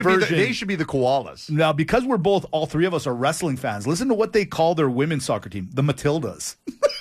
version. They should be the koalas. Now, because all three of us are wrestling fans, listen to what they call their women's soccer team, the Matildas.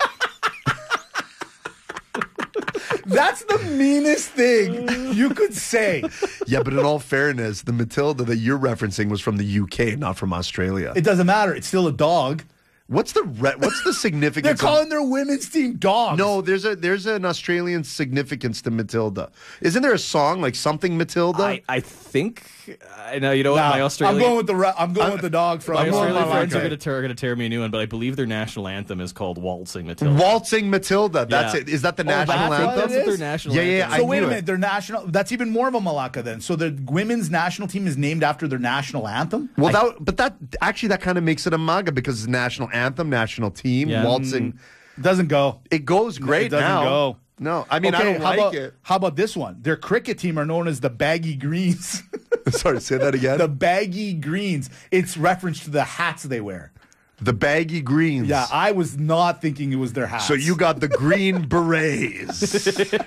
That's the meanest thing you could say. Yeah, but in all fairness, the Matilda that you're referencing was from the UK, not from Australia. It doesn't matter. It's still a dog. What's the significance? They're calling their women's team dogs. No, there's an Australian significance to Matilda. Isn't there a song like something Matilda? I think I know. You know what? My Australian. I'm going with the dog from. My Australian Malacca. friends are going to tear me a new one, but I believe their national anthem is called Waltzing Matilda. Waltzing Matilda. That's it. Is that the national anthem? That's their national anthem. Yeah. So wait a minute. Their national. That's even more of a Malacca then. So the women's national team is named after their national anthem. Well, that kind of makes it a MAGA because it's national anthem, national team, waltzing. Doesn't go. It goes great it doesn't now. Go. No, I mean, I don't it. How about this one? Their cricket team are known as the Baggy Greens. Sorry, say that again. The Baggy Greens. It's reference to the hats they wear. The Baggy Greens. Yeah, I was not thinking it was their hats. So you got the Green Berets.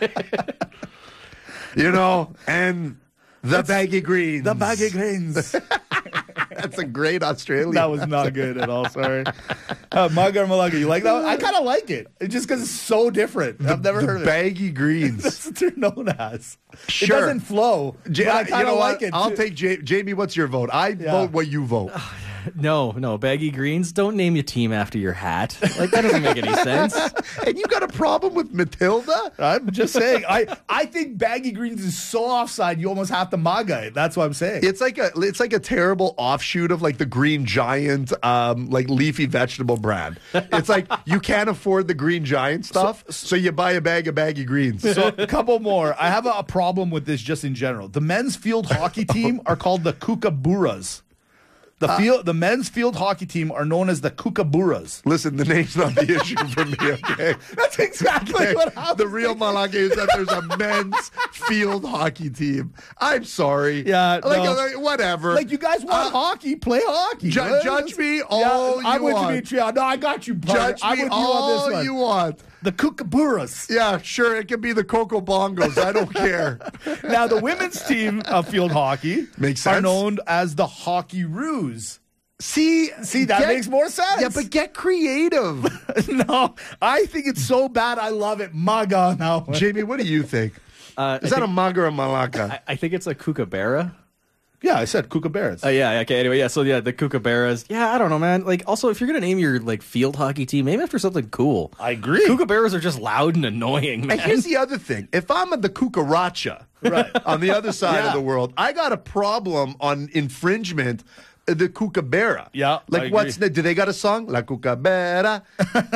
And the Baggy Greens. The Baggy Greens. That's a great Australian. That was not good at all. Sorry. Maga or Malaga, you like that one? I kind of like it. It's just because it's so different. I've never heard of it. Baggy Greens. That's what they're known as. Sure. It doesn't flow. But I kind of like it. I'll take Jamie. What's your vote? I vote what you vote. No, Baggy Greens. Don't name your team after your hat. Like that doesn't make any sense. And you got a problem with Matilda? I'm just saying. I think Baggy Greens is so offside. You almost have to MAGA it. That's what I'm saying. It's like a terrible offshoot of like the Green Giant, like leafy vegetable brand. It's like you can't afford the Green Giant stuff, so you buy a bag of Baggy Greens. So a couple more. I have a problem with this just in general. The men's field hockey team are called the Kookaburras. The men's field hockey team are known as the Kookaburras. Listen, the name's not the issue for me, okay? That's exactly what happened. The real Malacca is that there's a men's field hockey team. I'm sorry. Yeah, like, whatever. Like, you guys want hockey, play hockey. Judge me all you want. I'm with you, Trion. No, I got you, brother. Judge me all you want. The Kookaburras. Yeah, sure. It can be the Coco Bongos. I don't care. Now, the women's team of field hockey are known as the Hockey Roos. See, that makes more sense. Yeah, but get creative. No, I think it's so bad. I love it. MAGA now. Jamie, what do you think? Is that a MAGA or a Malacca? I think it's a Kookaburra. Yeah, I said Kookaburras. Yeah, okay, anyway, yeah, so the Kookaburras. Yeah, I don't know, man. Like, also, if you're going to name your, like, field hockey team, name after something cool. I agree. Kookaburras are just loud and annoying, man. And here's the other thing. If I'm at the Cucaracha, on the other side of the world, I got a problem on infringement. The Kookaburra. Yeah, like do they got a song? La Kookaburra.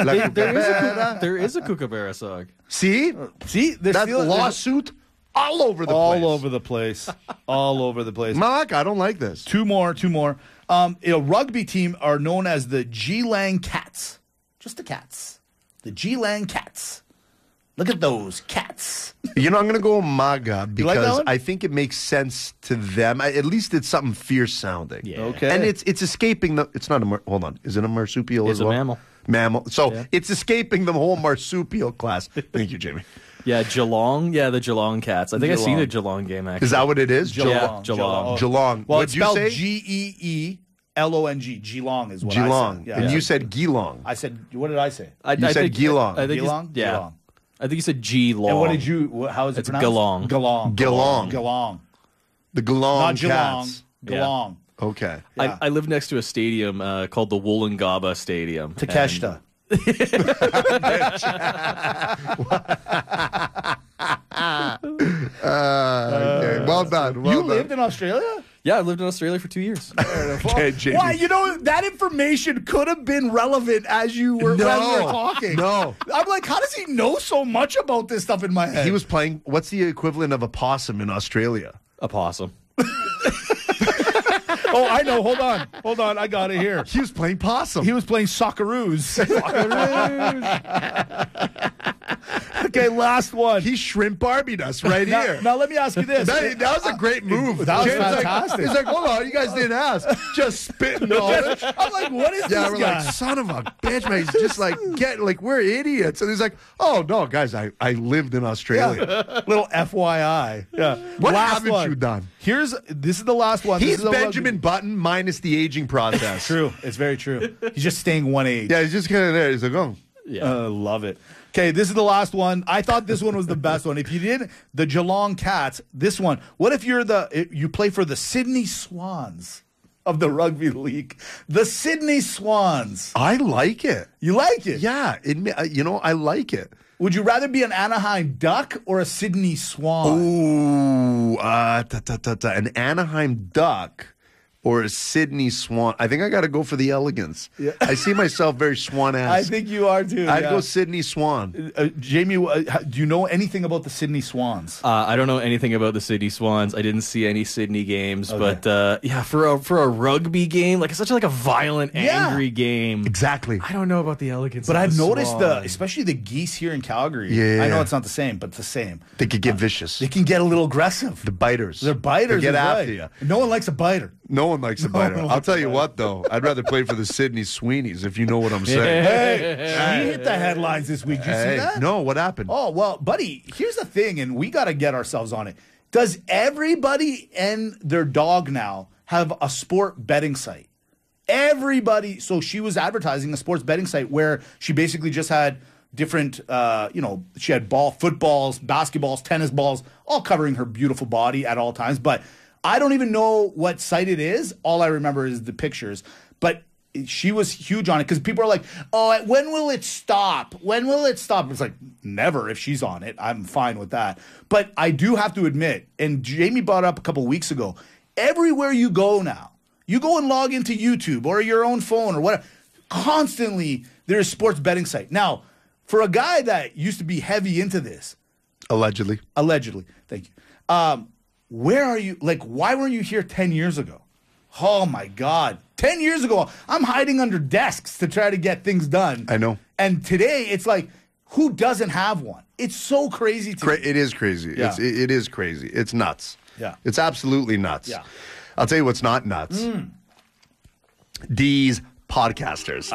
There is a Kookaburra song. See, that lawsuit all over the place. All over the place. All over the place. Malacca, I don't like this. Two more. Rugby team are known as the Geelong Cats. Just the Cats. The Geelong Cats. Look at those cats. I'm going to go MAGA because like I think it makes sense to them. At least it's something fierce sounding. Yeah. Okay. And it's escaping the. It's not a. Hold on. Is it a marsupial as well? It's a mammal. Mammal. So it's escaping the whole marsupial class. Thank you, Jamie. Yeah, Geelong. Yeah, the Geelong Cats. I think I've seen a Geelong game, actually. Is that what it is? Geelong. Geelong. Well, What'd it's spelled you say? Geelong. Geelong is what Geelong. I said. And you said Geelong. I said, what did I say? You said Geelong. I think Geelong? Yeah. Geelong. I think you said Geelong. And what did you, how is it It's pronounced? Geelong. Geelong. The Geelong Not Geelong. Cats. Geelong. Okay. Yeah. I live next to a stadium called the Wollongabba Stadium. Takeshita. Okay. Well done. You lived in Australia? Yeah, I lived in Australia for 2 years. Okay, Jamie. Why? That information could have been relevant as you were, as we were talking. No. I'm like, how does he know so much about this stuff in my head? He was playing, what's the equivalent of a possum in Australia? A possum. Oh, I know. Hold on. I got it here. He was playing possum. He was playing Socceroos. Okay, Okay, last one. He shrimp Barbied us right now, here. now let me ask you this. That was a great move. That was James fantastic. He's like, hold on, you guys didn't ask. Just spitting knowledge. I'm like, what is Yeah, this we're guy? like, son of a bitch, man. He's just like, we're idiots. And he's like, oh, no, guys, I lived in Australia. Little FYI. Yeah. What Last haven't one. you done? This is the last one. This He's is a Benjamin Button minus the aging process. True. It's very true. He's just staying one age. Yeah, he's just kind of there. He's like, oh. Love it. Okay, this is the last one. I thought this one was the best one. If you did the Geelong Cats, this one. What if you play for the Sydney Swans of the rugby league? The Sydney Swans. I like it. You like it? Yeah, I like it. Would you rather be an Anaheim Duck or a Sydney Swan? Ooh, an Anaheim Duck or a Sydney Swan. I think I got to go for the elegance. Yeah. I see myself very Swan-esque. I think you are too. I'd go Sydney Swan. Jamie, do you know anything about the Sydney Swans? I don't know anything about the Sydney Swans. I didn't see any Sydney games, but for a rugby game, like such a violent, angry game. Exactly. I don't know about the elegance. But of I've the noticed Swan. especially the geese here in Calgary. Yeah. I know it's not the same, but it's the same. They could get vicious. They can get a little aggressive. The biters. They're biters. They get is after right. you. No one likes a biter. No one likes a biter. I'll tell you what, though. I'd rather play for the Sydney Sweeneys, if you know what I'm saying. Hey, she hit the headlines this week. Did you see that? No, what happened? Oh, well, buddy, here's the thing, and we got to get ourselves on it. Does everybody and their dog now have a sport betting site? Everybody. So she was advertising a sports betting site where she basically just had different, she had footballs, basketballs, tennis balls, all covering her beautiful body at all times. But I don't even know what site it is. All I remember is the pictures. But she was huge on it because people are like, oh, when will it stop? When will it stop? It's like, never if she's on it. I'm fine with that. But I do have to admit, and Jamie brought up a couple of weeks ago, everywhere you go now, you go and log into YouTube or your own phone or whatever, constantly there's a sports betting site. Now, for a guy that used to be heavy into this, Allegedly, thank you. Where are you? Like, why weren't you here 10 years ago? Oh, my God. 10 years ago, I'm hiding under desks to try to get things done. I know. And today, it's like, who doesn't have one? It's so crazy to me. It is crazy. Yeah. It is crazy. It's nuts. Yeah. It's absolutely nuts. Yeah. I'll tell you what's not nuts. These podcasters.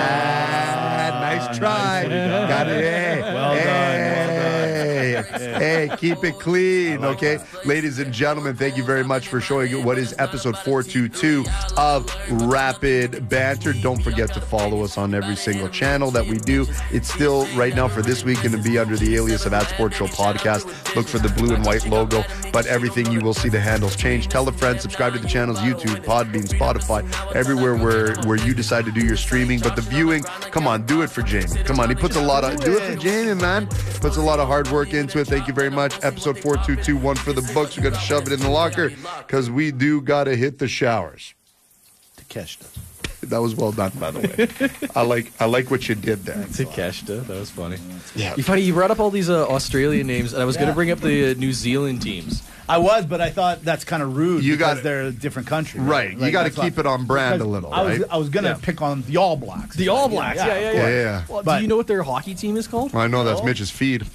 Nice try. Got it. Hey. Well done. Hey, keep it clean, okay? Ladies and gentlemen, thank you very much for showing what is episode 422 of Rapid Banter. Don't forget to follow us on every single channel that we do. It's still, right now for this week, going to be under the alias of @SportsShow Podcast. Look for the blue and white logo, but everything you will see the handles change. Tell a friend, subscribe to the channels, YouTube, Podbean, Spotify, everywhere where you decide to do your streaming. But the viewing, come on, do it for Jamie. Come on, he puts a lot of, do it for Jamie, man. Puts a lot of hard work into it. Thank you very much. Episode 422, one for the books. We got to shove it in the locker because we do got to hit the showers. Takeshita. That was well done, by the way. I like what you did there. Takeshita, that was funny. Yeah. You brought up all these Australian names, and I was going to bring up the New Zealand teams. I was, but I thought that's kind of rude You because got- they're a different country. Right. You got to keep it on brand a little, right? I was going to pick on the All Blacks. The All Blacks, yeah. of course. Yeah. Well, But- do you know what their hockey team is called? Well, I know that's Mitch's feed.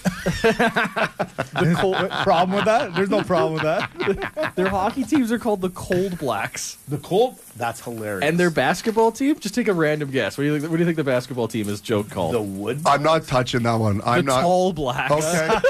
Problem with that? There's no problem with that. Their hockey teams are called the Cold Blacks. The Colt? That's hilarious. And their basketball team? Just take a random guess. What do you think the basketball team is joke called? the Wood? I'm not touching that one. I'm the not. Tall Blacks. Okay.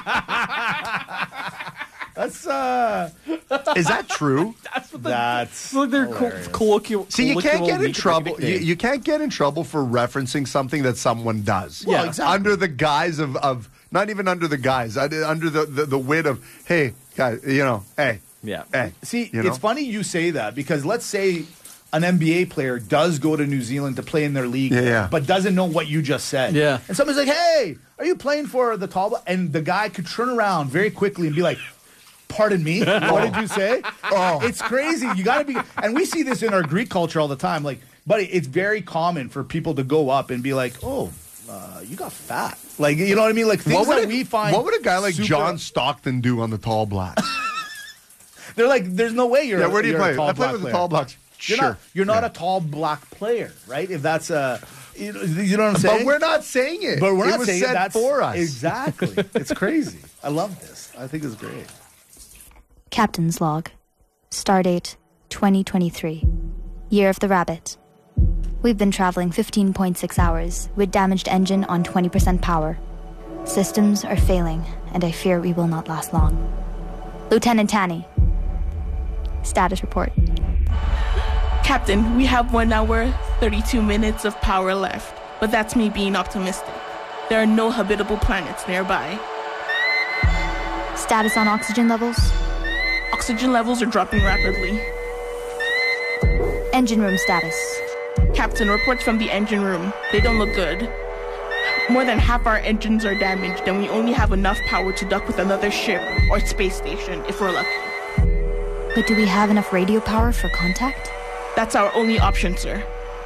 That's Is that true? that's It's like their hilarious. colloquial. See, you can't get in colloquial trouble. nickname. You can't get in trouble for referencing something that someone does. Well, exactly. Under the guise of not even under the guise, under the wit of, hey, guys, hey. Yeah. Hey. See, you know? it's funny you say that because let's say an NBA player does go to New Zealand to play in their league, Yeah. but doesn't know what you just said. Yeah. And somebody's like, hey, are you playing for the Tall Blacks? And the guy could turn around very quickly and be like, pardon me? What did you say? It's crazy. You got to be. And we see this in our Greek culture all the time. Like, buddy, it's very common for people to go up and be like, oh, you got fat. Like, you know what I mean? Like, things that we find. What would a guy like super- John Stockton do on the Tall Blacks? They're like, there's no way you're. Yeah, where do you you're a play? tall I play black with the player. Tall Blacks. You're Sure. not a tall black player, right? If that's You know what I'm saying? But we're not saying it. But we're not it was saying said that's for us. Exactly. It's crazy. I love this. I think it's great. Captain's log. Stardate 2023. Year of the Rabbit. We've been traveling 15.6 hours with damaged engine on 20% power. Systems are failing, and I fear we will not last long. Lieutenant Tani. Status report. Captain, we have 1 hour, 32 minutes of power left, but that's me being optimistic. There are no habitable planets nearby. Status on oxygen levels. Oxygen levels are dropping rapidly. Engine room status. Captain, reports from the engine room. They don't look good. More than half our engines are damaged, and we only have enough power to dock with another ship or space station if we're lucky. But do we have enough radio power for contact? That's our only option, sir.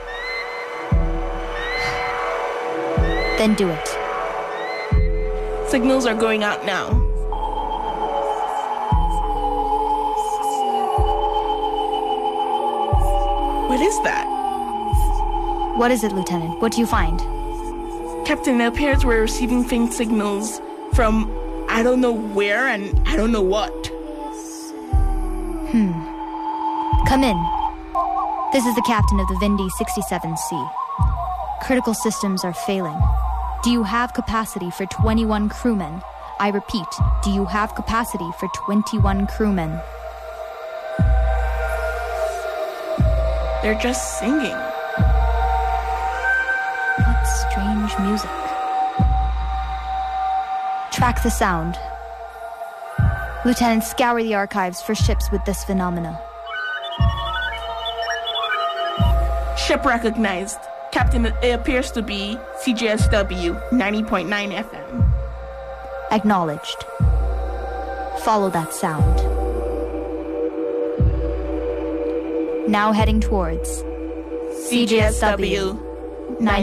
Then do it. Signals are going out now. What is that? What is it, Lieutenant? What do you find? Captain, it appears we're receiving faint signals from I don't know where and I don't know what. Come in. This is the captain of the Vindy 67C. Critical systems are failing. Do you have capacity for 21 crewmen? I repeat, do you have capacity for 21 crewmen? They're just singing. What strange music. Track the sound. Lieutenant, scour the archives for ships with this phenomena. Ship recognized. Captain, it appears to be CJSW 90.9 FM. Acknowledged. Follow that sound. Now heading towards CJSW 90.